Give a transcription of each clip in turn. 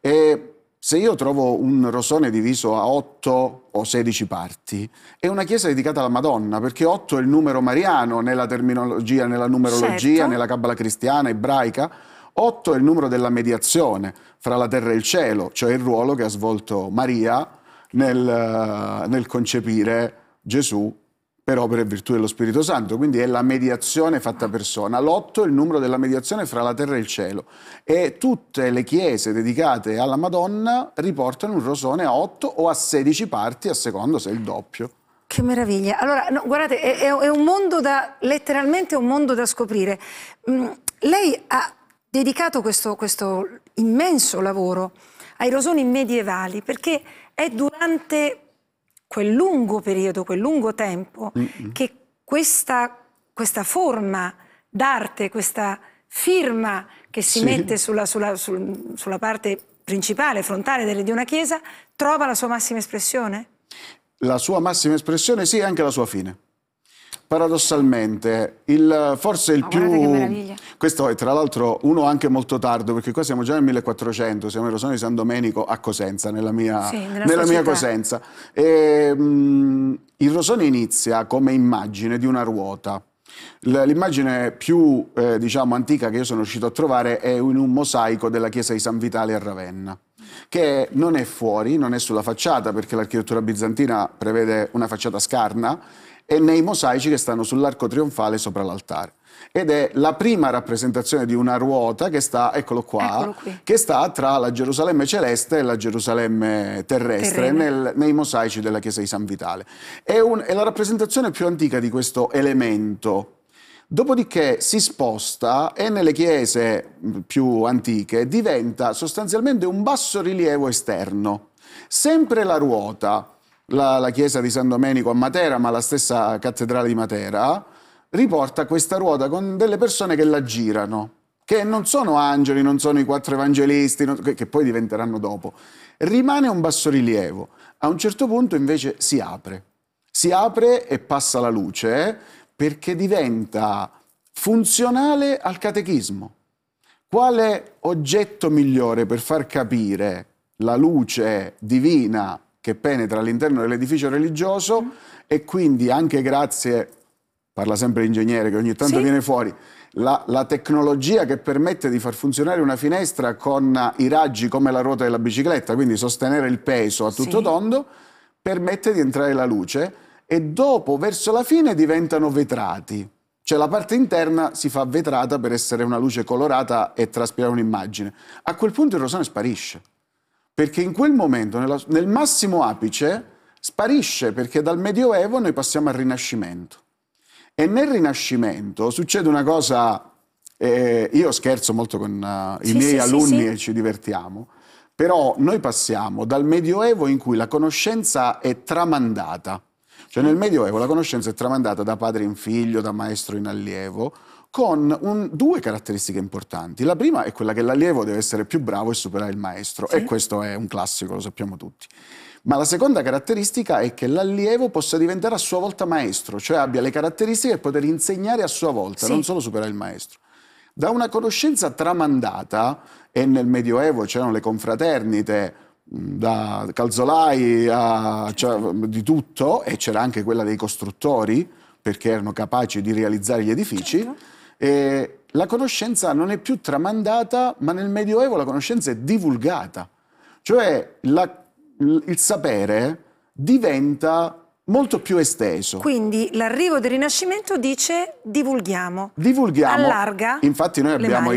E se io trovo un rosone diviso a 8 o 16 parti, è una chiesa dedicata alla Madonna, perché 8 è il numero mariano nella terminologia, nella numerologia, Certo. nella Cabala cristiana, ebraica. 8 è il numero della mediazione fra la terra e il cielo, cioè il ruolo che ha svolto Maria nel concepire Gesù per opera e virtù dello Spirito Santo, quindi è la mediazione fatta persona. L'8 è il numero della mediazione fra la terra e il cielo, e tutte le chiese dedicate alla Madonna riportano un rosone a 8 o a 16 parti, a seconda se è il doppio. Che meraviglia. Allora, no, guardate, è un mondo letteralmente un mondo da scoprire. Lei ha dedicato questo immenso lavoro ai rosoni medievali, perché è durante quel lungo periodo, quel lungo tempo, che questa forma d'arte, questa firma che si mette sulla parte principale, frontale di una chiesa, trova la sua massima espressione? La sua massima espressione, sì, e anche la sua fine. Paradossalmente, forse il più... Guardate che meraviglia. Questo è tra l'altro uno anche molto tardo, perché qua siamo già nel 1400, siamo in Rosone di San Domenico a Cosenza, nella mia città. Cosenza. Il rosone inizia come immagine di una ruota. L'immagine più diciamo antica che io sono riuscito a trovare è in un mosaico della chiesa di San Vitale a Ravenna, che non è fuori, non è sulla facciata, perché l'architettura bizantina prevede una facciata scarna, e nei mosaici che stanno sull'arco trionfale sopra l'altare. Ed è la prima rappresentazione di una ruota che sta, eccolo qua, che sta tra la Gerusalemme celeste e la Gerusalemme terrestre nei mosaici della chiesa di San Vitale. È la rappresentazione più antica di questo elemento. Dopodiché si sposta e nelle chiese più antiche diventa sostanzialmente un bassorilievo esterno. Sempre la ruota, la chiesa di San Domenico a Matera, ma la stessa cattedrale di Matera, riporta questa ruota con delle persone che la girano, che non sono angeli, non sono i 4 evangelisti, che poi diventeranno dopo. Rimane un bassorilievo. A un certo punto invece si apre e passa la luce, perché diventa funzionale al catechismo. Quale oggetto migliore per far capire la luce divina che penetra all'interno dell'edificio religioso, e quindi anche grazie, parla sempre l'ingegnere che ogni tanto viene fuori, la tecnologia che permette di far funzionare una finestra con i raggi come la ruota della bicicletta, quindi sostenere il peso a tutto tondo, permette di entrare la luce, e dopo, verso la fine, diventano vetrati. Cioè la parte interna si fa vetrata per essere una luce colorata e traspirare un'immagine. A quel punto il rosone sparisce, perché in quel momento, nel massimo apice, sparisce, perché dal Medioevo noi passiamo al Rinascimento. E nel Rinascimento succede una cosa, io scherzo molto con i miei alunni e ci divertiamo, però noi passiamo dal Medioevo in cui la conoscenza è tramandata. Cioè nel Medioevo la conoscenza è tramandata da padre in figlio, da maestro in allievo, con due caratteristiche importanti. La prima è quella che l'allievo deve essere più bravo e superare il maestro, e questo è un classico, lo sappiamo tutti. Ma la seconda caratteristica è che l'allievo possa diventare a sua volta maestro, cioè abbia le caratteristiche per poter insegnare a sua volta, non solo superare il maestro. Da una conoscenza tramandata, e nel Medioevo c'erano le confraternite, da calzolai di tutto, e c'era anche quella dei costruttori, perché erano capaci di realizzare gli edifici, e la conoscenza non è più tramandata, ma nel Medioevo la conoscenza è divulgata. Cioè il sapere diventa molto più esteso. Quindi l'arrivo del Rinascimento dice divulghiamo, allarga. Infatti noi abbiamo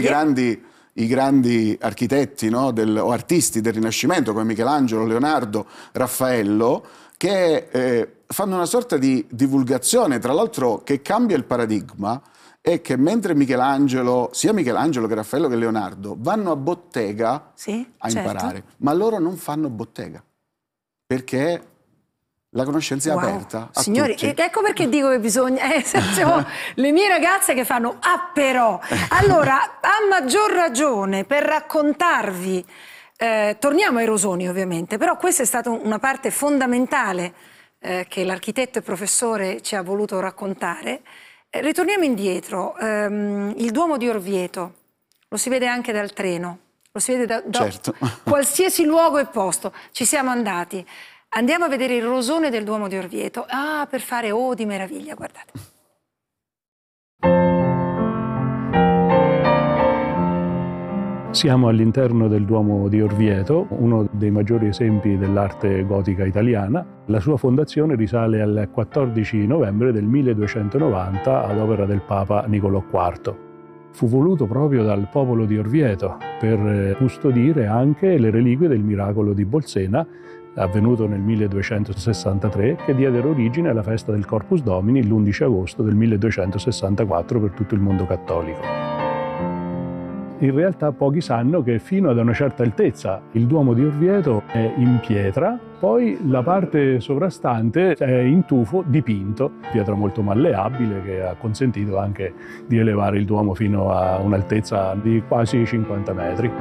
i grandi architetti, no, o artisti del Rinascimento come Michelangelo, Leonardo, Raffaello, che fanno una sorta di divulgazione, tra l'altro, che cambia il paradigma, è che mentre sia Michelangelo che Raffaello che Leonardo vanno a bottega a imparare, ma loro non fanno bottega, perché la conoscenza è aperta a signori, tutti. Ecco perché dico che bisogna le mie ragazze che fanno però. Allora, a maggior ragione per raccontarvi, torniamo ai rosoni ovviamente, però questa è stata una parte fondamentale che l'architetto e professore ci ha voluto raccontare. Ritorniamo indietro, il Duomo di Orvieto, lo si vede anche dal treno, lo si vede da Certo. qualsiasi luogo e posto. Ci siamo andati. Andiamo a vedere il rosone del Duomo di Orvieto. Ah, per fare oh di meraviglia, guardate. Siamo all'interno del Duomo di Orvieto, uno dei maggiori esempi dell'arte gotica italiana. La sua fondazione risale al 14 novembre del 1290 ad opera del Papa Nicolò IV. Fu voluto proprio dal popolo di Orvieto per custodire anche le reliquie del miracolo di Bolsena, avvenuto nel 1263, che diedero origine alla festa del Corpus Domini l'11 agosto del 1264 per tutto il mondo cattolico. In realtà pochi sanno che fino ad una certa altezza il Duomo di Orvieto è in pietra, poi la parte sovrastante è in tufo dipinto, pietra molto malleabile che ha consentito anche di elevare il Duomo fino a un'altezza di quasi 50 metri.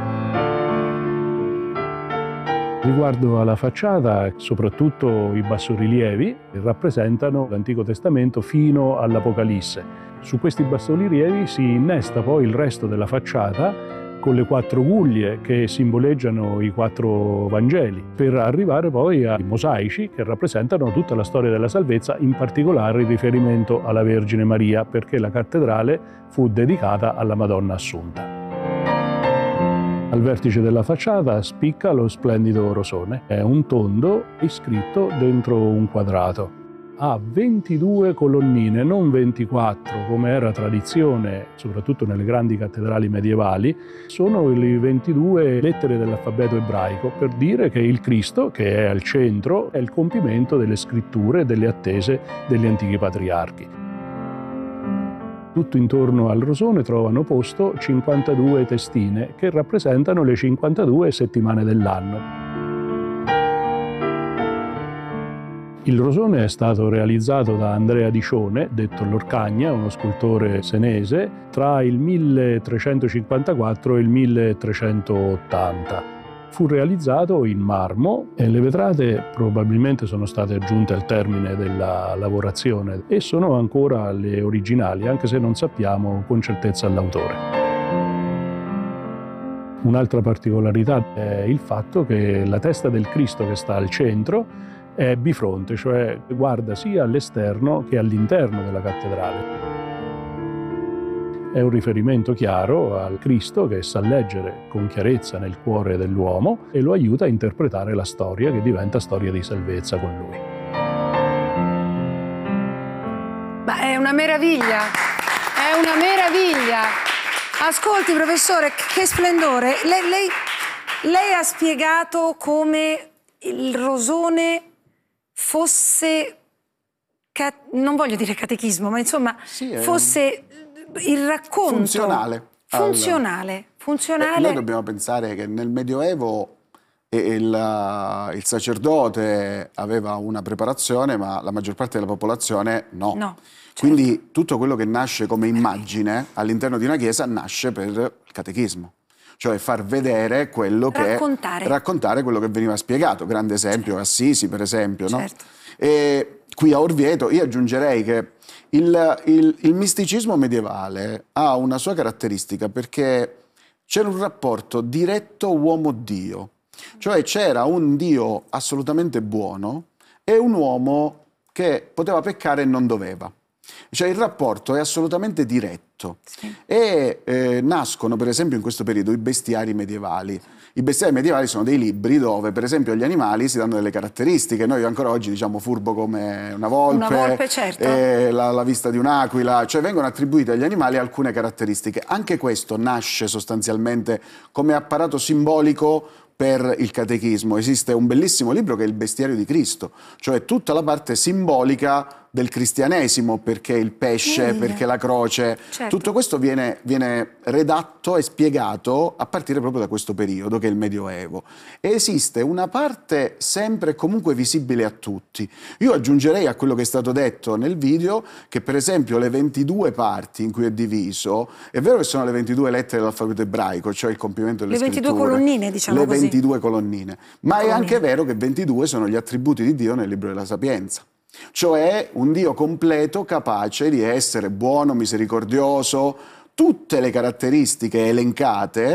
Riguardo alla facciata, soprattutto i bassorilievi rappresentano l'Antico Testamento fino all'Apocalisse. Su questi bassorilievi si innesta poi il resto della facciata con le 4 guglie che simboleggiano i 4 Vangeli, per arrivare poi ai mosaici che rappresentano tutta la storia della salvezza, in particolare il riferimento alla Vergine Maria, perché la cattedrale fu dedicata alla Madonna Assunta. Al vertice della facciata spicca lo splendido rosone. È un tondo iscritto dentro un quadrato. Ha 22 colonnine, non 24 come era tradizione, soprattutto nelle grandi cattedrali medievali. Sono le 22 lettere dell'alfabeto ebraico per dire che il Cristo, che è al centro, è il compimento delle scritture e delle attese degli antichi patriarchi. Tutto intorno al rosone trovano posto 52 testine che rappresentano le 52 settimane dell'anno. Il rosone è stato realizzato da Andrea Di Cione, detto L'Orcagna, uno scultore senese, tra il 1354 e il 1380. Fu realizzato in marmo e le vetrate probabilmente sono state aggiunte al termine della lavorazione e sono ancora le originali, anche se non sappiamo con certezza l'autore. Un'altra particolarità è il fatto che la testa del Cristo che sta al centro è bifronte, cioè guarda sia all'esterno che all'interno della cattedrale. È un riferimento chiaro al Cristo che sa leggere con chiarezza nel cuore dell'uomo e lo aiuta a interpretare la storia che diventa storia di salvezza con lui. Ma è una meraviglia, è una meraviglia. Ascolti professore, che splendore. Lei ha spiegato come il rosone fosse, non voglio dire catechismo, ma insomma sì, fosse il racconto funzionale. Noi dobbiamo pensare che nel Medioevo il sacerdote aveva una preparazione, ma la maggior parte della popolazione no. Certo. Quindi tutto quello che nasce come immagine all'interno di una chiesa nasce per il catechismo. Cioè far vedere quello raccontare quello che veniva spiegato. Grande esempio, certo. Assisi per esempio. Certo. No? E qui a Orvieto io aggiungerei che il misticismo medievale ha una sua caratteristica perché c'era un rapporto diretto uomo-Dio. Cioè c'era un Dio assolutamente buono e un uomo che poteva peccare e non doveva. Cioè il rapporto è assolutamente diretto. Sì. E nascono per esempio in questo periodo i bestiari medievali. I bestiari medievali sono dei libri dove per esempio agli animali si danno delle caratteristiche. Noi ancora oggi diciamo furbo come una volpe certo. La vista di un'aquila, cioè vengono attribuite agli animali alcune caratteristiche. Anche questo nasce sostanzialmente come apparato simbolico per il catechismo. Esiste un bellissimo libro che è il Bestiario di Cristo, cioè tutta la parte simbolica del cristianesimo, perché il pesce, perché la croce, certo. Tutto questo viene redatto e spiegato a partire proprio da questo periodo che è il Medioevo. E esiste una parte sempre e comunque visibile a tutti. Io aggiungerei a quello che è stato detto nel video che per esempio le 22 parti in cui è diviso, è vero che sono le 22 lettere dell'alfabeto ebraico, cioè il compimento delle scritture. Le 22 colonnine, diciamo così. Le 22 colonnine. Ma è anche vero che 22 sono gli attributi di Dio nel libro della Sapienza. Cioè un Dio completo, capace di essere buono, misericordioso, tutte le caratteristiche elencate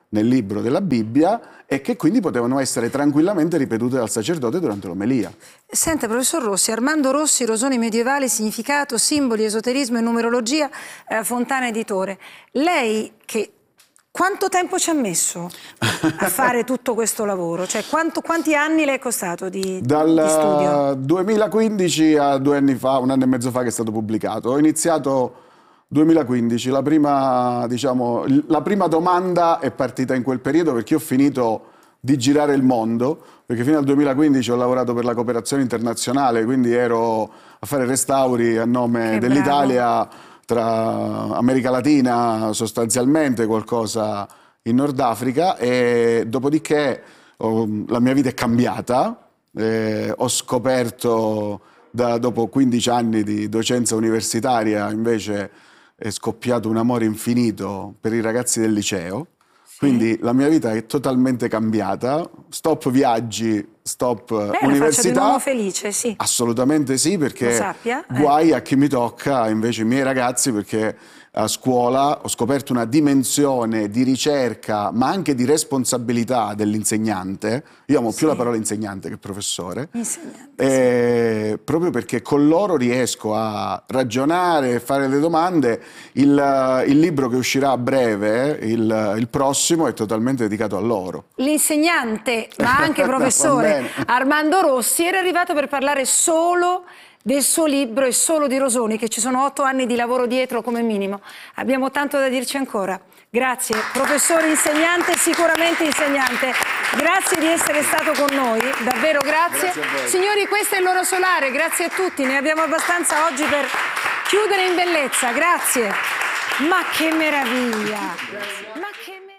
nel libro della Bibbia e che quindi potevano essere tranquillamente ripetute dal sacerdote durante l'omelia. Senta, professor Rossi, Armando Rossi, Rosoni medievali, significato, simboli, esoterismo e numerologia, Fontana Editore. Lei che quanto tempo ci ha messo a fare tutto questo lavoro? Cioè, quanti anni le è costato di studio? Dal 2015 a 2 anni fa, 1 anno e mezzo fa che è stato pubblicato. Ho iniziato 2015, la prima domanda è partita in quel periodo perché io ho finito di girare il mondo, perché fino al 2015 ho lavorato per la cooperazione internazionale, quindi ero a fare restauri a nome dell'Italia tra America Latina sostanzialmente, qualcosa in Nord Africa, e dopodiché la mia vita è cambiata, ho scoperto dopo 15 anni di docenza universitaria invece è scoppiato un amore infinito per i ragazzi del liceo, quindi la mia vita è totalmente cambiata, stop viaggi, stop università. La faccia di un uomo felice, sì. Assolutamente sì, perché guai a chi mi tocca invece i miei ragazzi, perché a scuola ho scoperto una dimensione di ricerca ma anche di responsabilità dell'insegnante. Io amo più la parola insegnante che professore. Insegnante, proprio perché con loro riesco a ragionare e fare le domande. Il libro che uscirà a breve, il prossimo, è totalmente dedicato a loro. L'insegnante, ma anche professore Armando Rossi era arrivato per parlare solo del suo libro e solo di Rosoni, che ci sono 8 anni di lavoro dietro come minimo. Abbiamo tanto da dirci ancora. Grazie, professore, insegnante, sicuramente insegnante. Grazie di essere stato con noi, davvero grazie. Signori, questo è l'Oro Solare, grazie a tutti, ne abbiamo abbastanza oggi per chiudere in bellezza, grazie. Ma che meraviglia! Ma che meraviglia!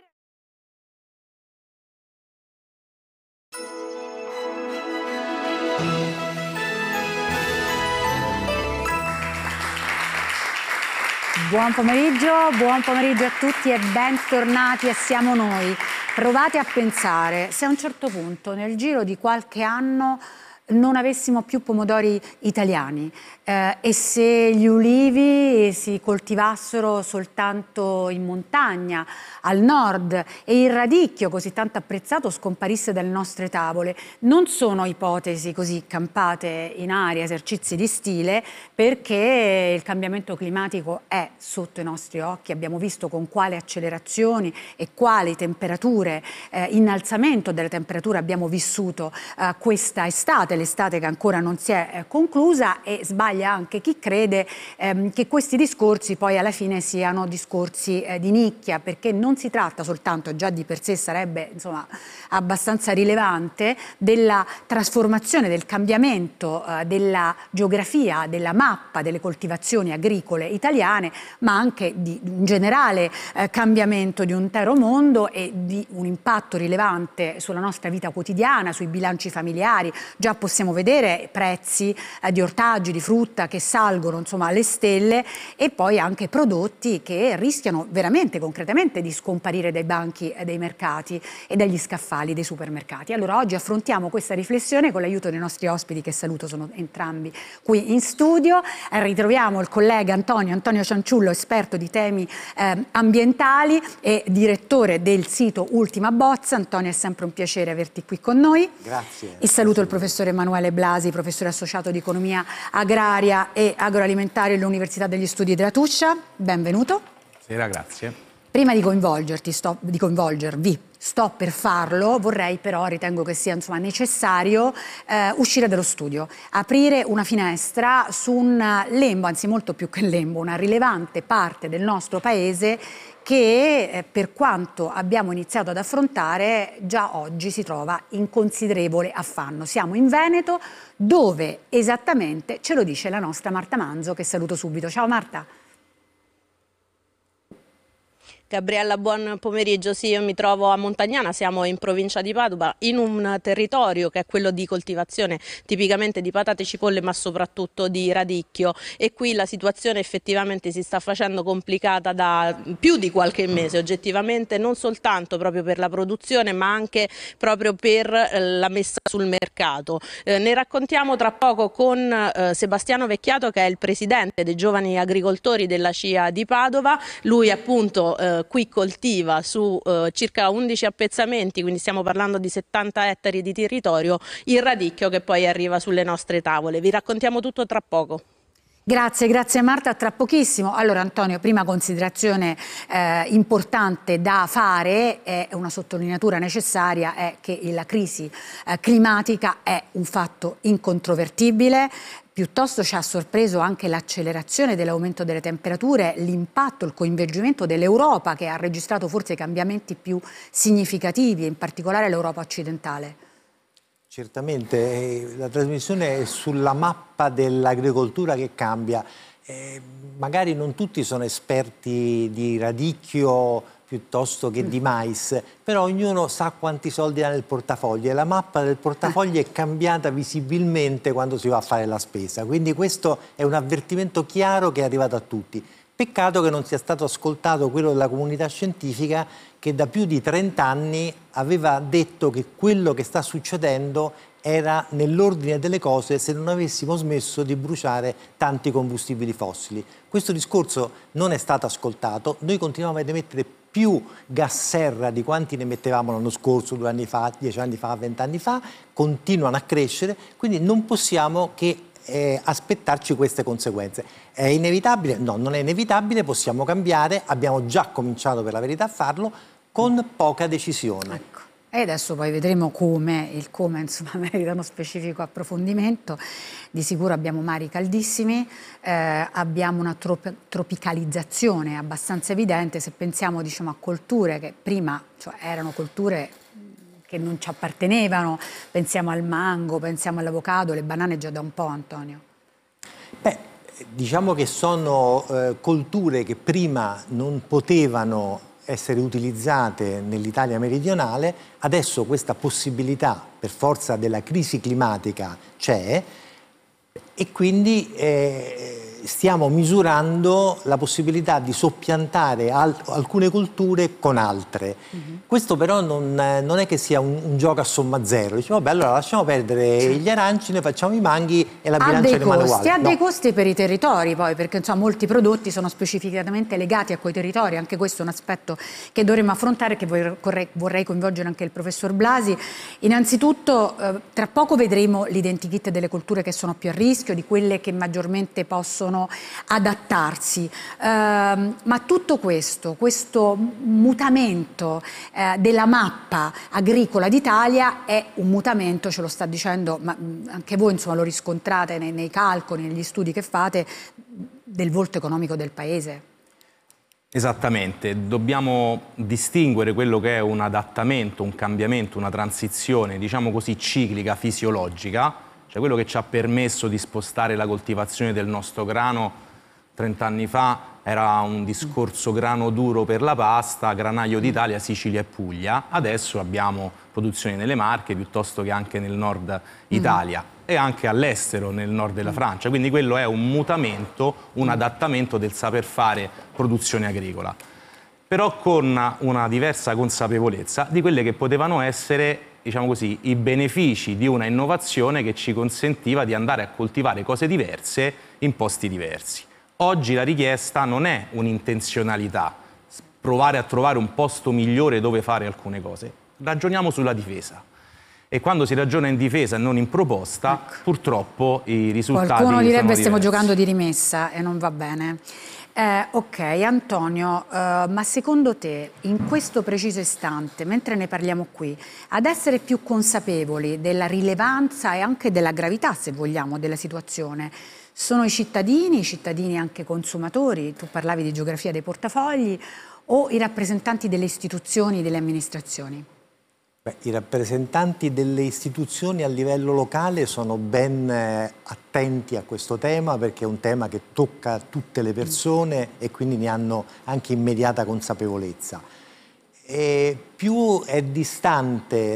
Buon pomeriggio a tutti e bentornati a Siamo Noi. Provate a pensare se a un certo punto nel giro di qualche anno non avessimo più pomodori italiani e se gli ulivi si coltivassero soltanto in montagna, al nord, e il radicchio, così tanto apprezzato, scomparisse dalle nostre tavole. Non sono ipotesi così campate in aria, esercizi di stile, perché il cambiamento climatico è sotto i nostri occhi. Abbiamo visto con quali accelerazioni e quali temperature, innalzamento delle temperature abbiamo vissuto questa estate, l'estate che ancora non si è conclusa, e sbaglia anche chi crede che questi discorsi poi alla fine siano discorsi di nicchia, perché non si tratta soltanto, già di per sé sarebbe insomma abbastanza rilevante, della trasformazione, del cambiamento della geografia, della mappa delle coltivazioni agricole italiane, ma anche di un generale cambiamento di un intero mondo e di un impatto rilevante sulla nostra vita quotidiana, sui bilanci familiari. Già possiamo vedere prezzi di ortaggi, di frutta che salgono insomma alle stelle, e poi anche prodotti che rischiano veramente, concretamente, di scomparire dai banchi dei mercati e dagli scaffali dei supermercati. Allora oggi affrontiamo questa riflessione con l'aiuto dei nostri ospiti, che saluto, sono entrambi qui in studio. Ritroviamo il collega Antonio Cianciullo, esperto di temi ambientali e direttore del sito Ultima Bozza. Antonio, è sempre un piacere averti qui con noi. Grazie. E saluto il professore Emanuele Blasi, professore associato di economia agraria e agroalimentare all'Università degli Studi della Tuscia. Benvenuto. Buonasera, grazie. Prima di coinvolgervi, sto per farlo, vorrei però, ritengo che sia insomma necessario uscire dallo studio, aprire una finestra su un lembo, anzi molto più che lembo, una rilevante parte del nostro paese che per quanto abbiamo iniziato ad affrontare già oggi si trova in considerevole affanno. Siamo in Veneto, dove esattamente ce lo dice la nostra Marta Manzo, che saluto subito. Ciao Marta. Gabriella, buon pomeriggio. Sì, io mi trovo a Montagnana, siamo in provincia di Padova, in un territorio che è quello di coltivazione tipicamente di patate, cipolle, ma soprattutto di radicchio, e qui la situazione effettivamente si sta facendo complicata da più di qualche mese, oggettivamente, non soltanto proprio per la produzione, ma anche proprio per la messa sul mercato. Ne raccontiamo tra poco con Sebastiano Vecchiato, che è il presidente dei giovani agricoltori della CIA di Padova. Lui appunto qui coltiva su circa 11 appezzamenti, quindi stiamo parlando di 70 ettari di territorio, il radicchio che poi arriva sulle nostre tavole. Vi raccontiamo tutto tra poco. Grazie Marta, tra pochissimo. Allora Antonio, prima considerazione importante da fare, è una sottolineatura necessaria, è che la crisi climatica è un fatto incontrovertibile. Piuttosto ci ha sorpreso anche l'accelerazione dell'aumento delle temperature, l'impatto, il coinvolgimento dell'Europa, che ha registrato forse i cambiamenti più significativi, in particolare l'Europa occidentale. Certamente, la trasmissione è sulla mappa dell'agricoltura che cambia. Magari non tutti sono esperti di radicchio piuttosto che di mais, però ognuno sa quanti soldi ha nel portafoglio e la mappa del portafoglio è cambiata visibilmente quando si va a fare la spesa. Quindi questo è un avvertimento chiaro che è arrivato a tutti. Peccato che non sia stato ascoltato quello della comunità scientifica che da più di 30 anni aveva detto che quello che sta succedendo era nell'ordine delle cose se non avessimo smesso di bruciare tanti combustibili fossili. Questo discorso non è stato ascoltato, noi continuiamo ad emettere più gas serra di quanti ne mettevamo l'anno scorso, 2 anni fa, 10 anni fa, 20 anni fa, continuano a crescere, quindi non possiamo che aspettarci queste conseguenze. È inevitabile? No, non è inevitabile, possiamo cambiare, abbiamo già cominciato per la verità a farlo, con poca decisione. Ecco. E adesso poi vedremo come, il come insomma merita uno specifico approfondimento. Di sicuro abbiamo mari caldissimi, abbiamo una tropicalizzazione abbastanza evidente, se pensiamo diciamo a colture che prima erano colture che non ci appartenevano, pensiamo al mango, pensiamo all'avocado, le banane già da un po', Antonio. Beh, diciamo che sono colture che prima non potevano essere utilizzate nell'Italia meridionale, adesso questa possibilità per forza della crisi climatica c'è e quindi stiamo misurando la possibilità di soppiantare alcune colture con altre. Questo però non è che sia un gioco a somma zero. Diciamo, vabbè, allora lasciamo perdere gli aranci, noi facciamo i manghi e la bilancia rimane uguale. Ha dei costi per i territori poi, perché insomma, molti prodotti sono specificatamente legati a quei territori, anche questo è un aspetto che dovremmo affrontare, che vorrei coinvolgere anche il professor Blasi. Innanzitutto, tra poco vedremo l'identikit delle colture che sono più a rischio, di quelle che maggiormente possono adattarsi, ma tutto questo mutamento della mappa agricola d'Italia è un mutamento, ce lo sta dicendo, ma anche voi insomma lo riscontrate nei calcoli, negli studi che fate, del volto economico del paese. Esattamente, dobbiamo distinguere quello che è un adattamento, un cambiamento, una transizione, diciamo così, ciclica, fisiologica, cioè quello che ci ha permesso di spostare la coltivazione del nostro grano 30 anni fa era un discorso grano duro per la pasta, granaio d'Italia, Sicilia e Puglia. Adesso abbiamo produzione nelle Marche piuttosto che anche nel nord Italia e anche all'estero, nel nord della Francia. Quindi quello è un mutamento, un adattamento del saper fare produzione agricola. Però con una diversa consapevolezza di quelle che potevano essere, diciamo così, i benefici di una innovazione che ci consentiva di andare a coltivare cose diverse in posti diversi. Oggi la richiesta non è un'intenzionalità, provare a trovare un posto migliore dove fare alcune cose. Ragioniamo sulla difesa. E quando si ragiona in difesa e non in proposta, purtroppo i risultati Qualcuno direbbe sono stiamo diversi. giocando di rimessa e non va bene. Ok, Antonio, ma secondo te in questo preciso istante, mentre ne parliamo qui, ad essere più consapevoli della rilevanza e anche della gravità, se vogliamo, della situazione, sono i cittadini anche consumatori, tu parlavi di geografia dei portafogli, o i rappresentanti delle istituzioni, delle amministrazioni? Beh, i rappresentanti delle istituzioni a livello locale sono ben attenti a questo tema perché è un tema che tocca tutte le persone e quindi ne hanno anche immediata consapevolezza. E più è distante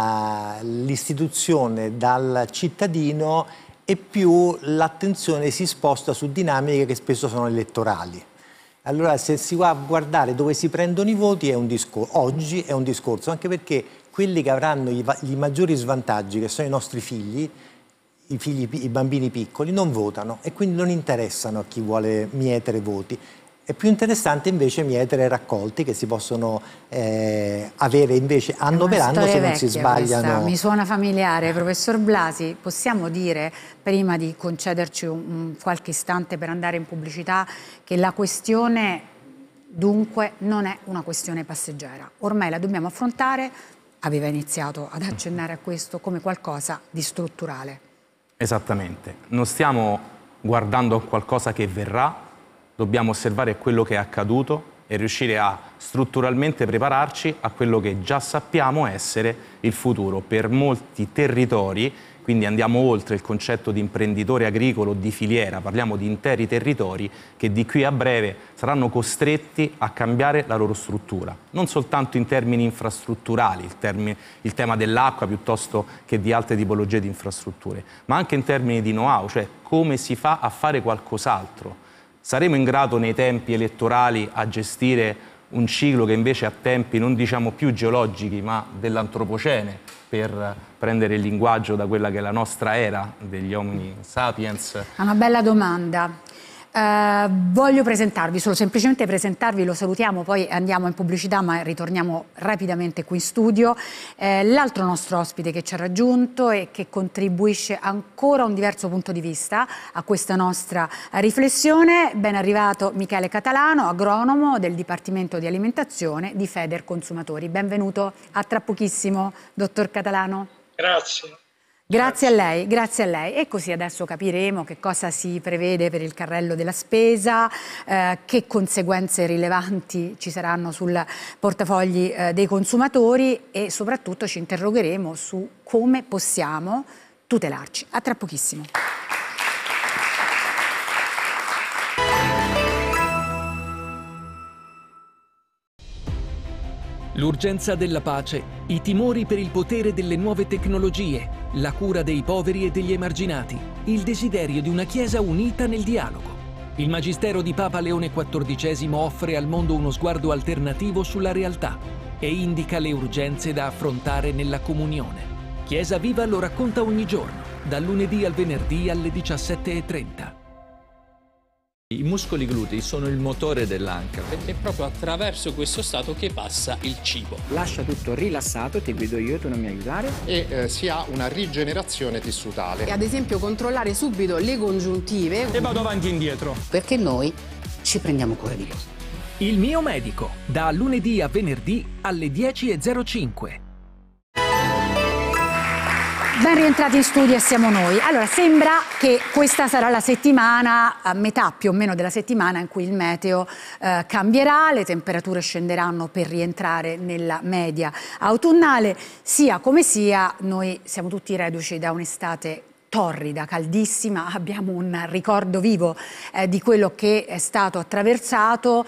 l'istituzione dal cittadino e più l'attenzione si sposta su dinamiche che spesso sono elettorali. Allora se si va a guardare dove si prendono i voti è un discorso, oggi è un discorso, anche perché quelli che avranno i maggiori svantaggi, che sono i nostri figli, i bambini piccoli, non votano e quindi non interessano a chi vuole mietere voti. È più interessante invece mietere raccolti che si possono avere invece anno per anno se non si sbagliano. Questa. Mi suona familiare. Professor Blasi, possiamo dire, prima di concederci qualche istante per andare in pubblicità, che la questione dunque non è una questione passeggera. Ormai la dobbiamo affrontare, aveva iniziato ad accennare a questo, come qualcosa di strutturale. Esattamente. Non stiamo guardando a qualcosa che verrà, dobbiamo osservare quello che è accaduto e riuscire a strutturalmente prepararci a quello che già sappiamo essere il futuro per molti territori. Quindi andiamo oltre il concetto di imprenditore agricolo o di filiera, parliamo di interi territori che di qui a breve saranno costretti a cambiare la loro struttura, non soltanto in termini infrastrutturali, il tema dell'acqua piuttosto che di altre tipologie di infrastrutture, ma anche in termini di know-how, cioè come si fa a fare qualcos'altro. Saremo in grado nei tempi elettorali a gestire un ciclo che invece ha tempi non diciamo più geologici ma dell'antropocene, per prendere il linguaggio da quella che è la nostra era degli Homo sapiens? È una bella domanda. Voglio presentarvi, solo semplicemente presentarvi, lo salutiamo, poi andiamo in pubblicità ma ritorniamo rapidamente qui in studio. L'altro nostro ospite che ci ha raggiunto e che contribuisce ancora a un diverso punto di vista a questa nostra riflessione, ben arrivato Michele Catalano, agronomo del Dipartimento di Alimentazione di Federconsumatori. Benvenuto, a tra pochissimo, dottor Catalano. Grazie. Grazie a lei, grazie a lei. E così adesso capiremo che cosa si prevede per il carrello della spesa, che conseguenze rilevanti ci saranno sul portafogli dei consumatori e soprattutto ci interrogheremo su come possiamo tutelarci. A tra pochissimo. L'urgenza della pace, i timori per il potere delle nuove tecnologie, la cura dei poveri e degli emarginati, il desiderio di una Chiesa unita nel dialogo. Il Magistero di Papa Leone XIV offre al mondo uno sguardo alternativo sulla realtà e indica le urgenze da affrontare nella comunione. Chiesa Viva lo racconta ogni giorno, dal lunedì al venerdì alle 17:30. I muscoli glutei sono il motore dell'anca. È proprio attraverso questo stato che passa il cibo. Lascia tutto rilassato, ti guido io, tu non mi aiutare. E si ha una rigenerazione tissutale. E ad esempio controllare subito le congiuntive. E vado avanti e indietro. Perché noi ci prendiamo cura di loro. Il mio medico, da lunedì a venerdì alle 10:05. Ben rientrati in studio e siamo noi. Allora, sembra che questa sarà la settimana, a metà più o meno della settimana, in cui il meteo cambierà, le temperature scenderanno per rientrare nella media autunnale. Sia come sia, noi siamo tutti reduci da un'estate torrida, caldissima, abbiamo un ricordo vivo di quello che è stato attraversato,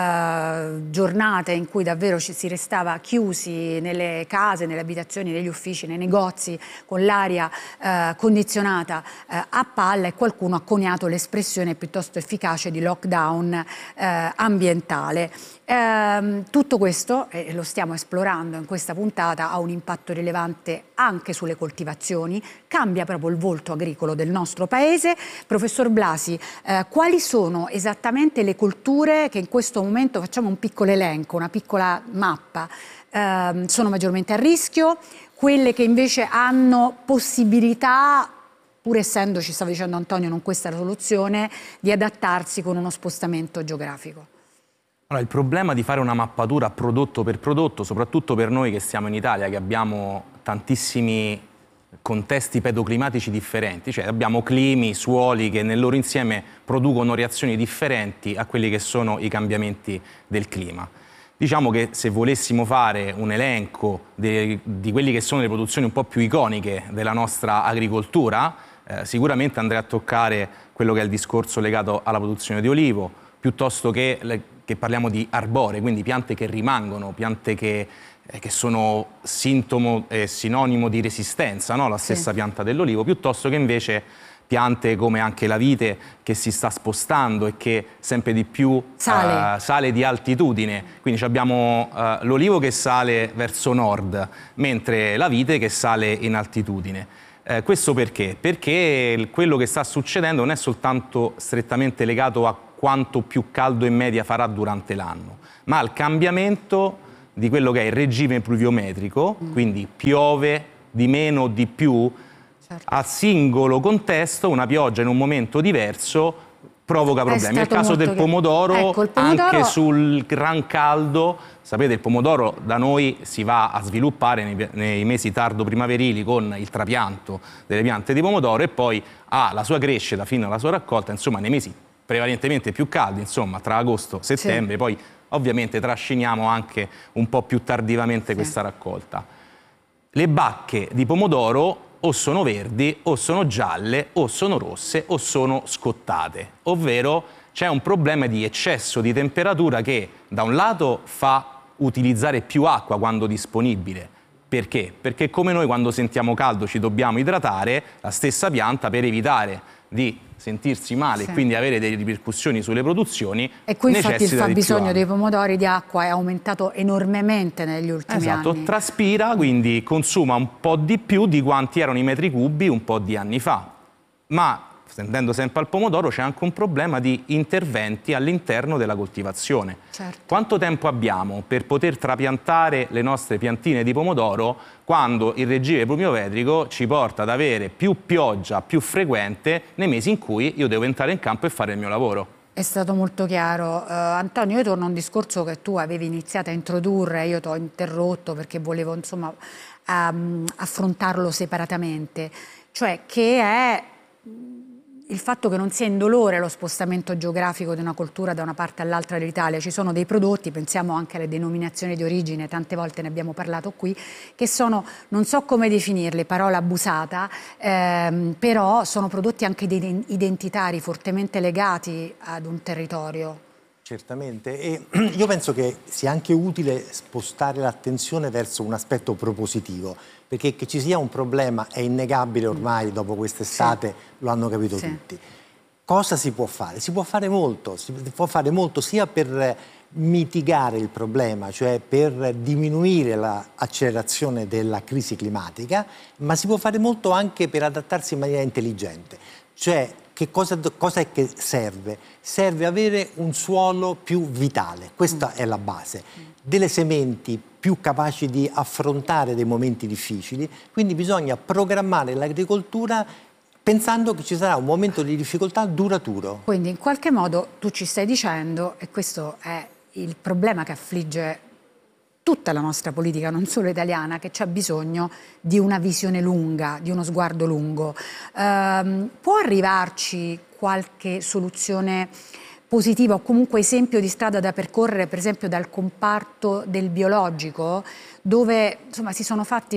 giornate in cui davvero si restava chiusi nelle case, nelle abitazioni, negli uffici, nei negozi, con l'aria condizionata a palla, e qualcuno ha coniato l'espressione piuttosto efficace di lockdown ambientale. Tutto questo, e lo stiamo esplorando in questa puntata, ha un impatto rilevante anche sulle coltivazioni, cambia proprio il volto agricolo del nostro paese. Professor Blasi, quali sono esattamente le colture che in questo momento, facciamo un piccolo elenco, una piccola mappa, sono maggiormente a rischio, quelle che invece hanno possibilità, pur essendo, ci stava dicendo Antonio, non questa è la soluzione, di adattarsi con uno spostamento geografico? Allora, il problema di fare una mappatura prodotto per prodotto, soprattutto per noi che siamo in Italia, che abbiamo tantissimi contesti pedoclimatici differenti, cioè abbiamo climi, suoli che nel loro insieme producono reazioni differenti a quelli che sono i cambiamenti del clima. Diciamo che se volessimo fare un elenco di quelli che sono le produzioni un po' più iconiche della nostra agricoltura, sicuramente andrei a toccare quello che è il discorso legato alla produzione di olivo, piuttosto che parliamo di arbore, quindi piante che rimangono, piante che sono sintomo e sinonimo di resistenza, no? La stessa pianta dell'olivo, piuttosto che invece piante come anche la vite che si sta spostando e che sempre di più sale di altitudine. Quindi abbiamo l'olivo che sale verso nord, mentre la vite che sale in altitudine. Questo perché? Perché quello che sta succedendo non è soltanto strettamente legato a quanto più caldo in media farà durante l'anno, ma al cambiamento di quello che è il regime pluviometrico, quindi piove di meno o di più, a singolo contesto una pioggia in un momento diverso provoca problemi. Nel caso del pomodoro, ecco, il pomodoro, anche sul gran caldo, sapete, il pomodoro da noi si va a sviluppare nei mesi tardo primaverili con il trapianto delle piante di pomodoro e poi ha la sua crescita fino alla sua raccolta, insomma, nei mesi prevalentemente più caldi, insomma, tra agosto e settembre, poi ovviamente trasciniamo anche un po' più tardivamente questa raccolta. Le bacche di pomodoro o sono verdi, o sono gialle, o sono rosse, o sono scottate. Ovvero c'è un problema di eccesso di temperatura che da un lato fa utilizzare più acqua quando disponibile. Perché? Perché come noi quando sentiamo caldo ci dobbiamo idratare, la stessa pianta per evitare di sentirsi male e quindi avere delle ripercussioni sulle produzioni. E qui infatti il fabbisogno dei dei pomodori di acqua è aumentato enormemente negli ultimi anni. Traspira, quindi consuma un po' di più di quanti erano i metri cubi un po' di anni fa. Ma, stendendo sempre al pomodoro, c'è anche un problema di interventi all'interno della coltivazione. Quanto tempo abbiamo per poter trapiantare le nostre piantine di pomodoro quando il regime pluviometrico ci porta ad avere più pioggia, più frequente nei mesi in cui io devo entrare in campo e fare il mio lavoro? È stato molto chiaro. Antonio, io torno a un discorso che tu avevi iniziato a introdurre, io ti ho interrotto perché volevo insomma affrontarlo separatamente, cioè che è il fatto che non sia indolore lo spostamento geografico di una coltura da una parte all'altra dell'Italia. Ci sono dei prodotti, pensiamo anche alle denominazioni di origine, tante volte ne abbiamo parlato qui, che sono, non so come definirli, parola abusata, però sono prodotti anche identitari, fortemente legati ad un territorio. Certamente, e io penso che sia anche utile spostare l'attenzione verso un aspetto propositivo, perché che ci sia un problema è innegabile ormai, dopo quest'estate lo hanno capito tutti. Cosa si può fare? Si può fare molto sia per mitigare il problema, cioè per diminuire l'accelerazione della crisi climatica, ma si può fare molto anche per adattarsi in maniera intelligente. Cioè, che cosa è che serve? Serve avere un suolo più vitale, questa è la base. Delle sementi più capaci di affrontare dei momenti difficili, quindi bisogna programmare l'agricoltura pensando che ci sarà un momento di difficoltà duraturo. Quindi in qualche modo tu ci stai dicendo, e questo è il problema che affligge tutta la nostra politica, non solo italiana, che c'ha bisogno di una visione lunga, di uno sguardo lungo. Può arrivarci qualche soluzione positiva o comunque esempio di strada da percorrere, per esempio dal comparto del biologico, dove insomma si sono fatti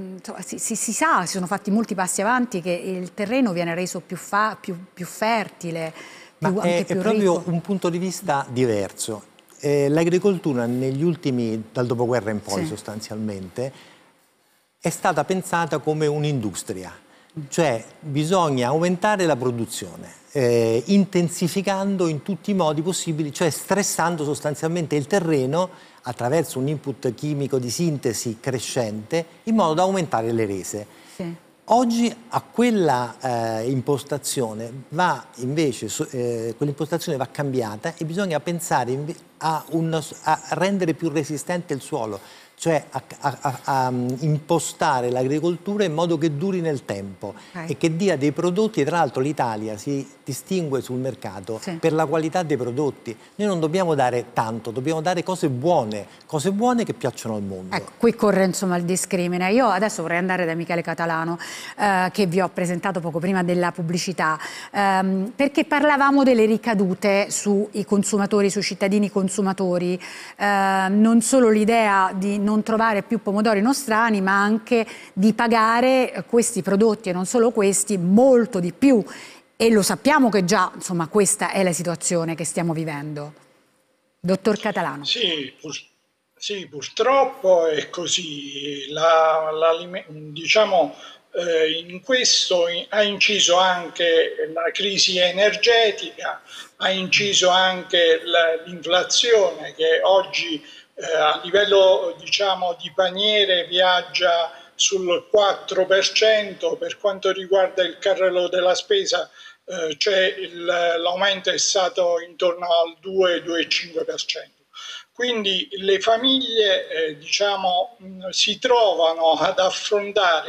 molti passi avanti, che il terreno viene reso più fertile, anche più proprio ricco. Un punto di vista diverso. L'agricoltura negli ultimi, dal dopoguerra in poi sostanzialmente, è stata pensata come un'industria, cioè bisogna aumentare la produzione, intensificando in tutti i modi possibili, cioè stressando sostanzialmente il terreno attraverso un input chimico di sintesi crescente in modo da aumentare le rese. Oggi a quella impostazione va invece, quell'impostazione va cambiata e bisogna pensare a rendere più resistente il suolo, cioè a impostare l'agricoltura in modo che duri nel tempo e che dia dei prodotti. E tra l'altro l'Italia si distingue sul mercato per la qualità dei prodotti. Noi non dobbiamo dare tanto, dobbiamo dare cose buone che piacciono al mondo. Ecco, qui corre insomma il discrimine. Io adesso vorrei andare da Michele Catalano, che vi ho presentato poco prima della pubblicità, perché parlavamo delle ricadute sui consumatori, sui cittadini consumatori, non solo l'idea di non trovare più pomodori nostrani, ma anche di pagare questi prodotti, e non solo questi, molto di più. E lo sappiamo che già, insomma, questa è la situazione che stiamo vivendo. Dottor Catalano. Sì, purtroppo è così. Diciamo, in questo ha inciso anche la crisi energetica, ha inciso anche l'inflazione, che oggi a livello, diciamo, di paniere viaggia sul 4%, per quanto riguarda il carrello della spesa l'aumento è stato intorno al 2-2,5%. Quindi le famiglie si trovano ad affrontare